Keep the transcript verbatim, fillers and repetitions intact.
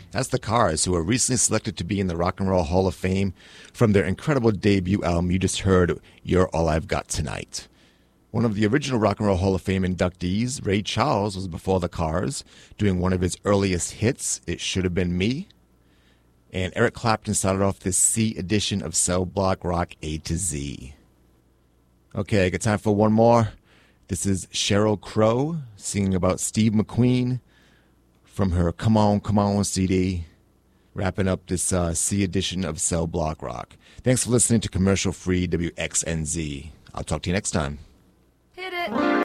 That's the Cars, who were recently selected to be in the Rock and Roll Hall of Fame from their incredible debut album. You just heard You're All I've Got Tonight. One of the original Rock and Roll Hall of Fame inductees, Ray Charles, was before the Cars, doing one of his earliest hits, It Should Have Been Me. And Eric Clapton started off this C edition of Cell Block Rock A to Z. Okay, I got time for one more. This is Sheryl Crow singing about Steve McQueen from her Come On, Come On C D, wrapping up this uh, C edition of Cell Block Rock. Thanks for listening to Commercial Free W X N Z. I'll talk to you next time. Hit it.